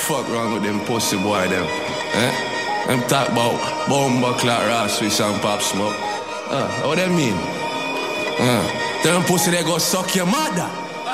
fuck wrong with them pussy boy them? Eh? Them talk about bomba clock, Ross Swiss and Pop Smoke. What they mean? Them pussy they go suck your mother.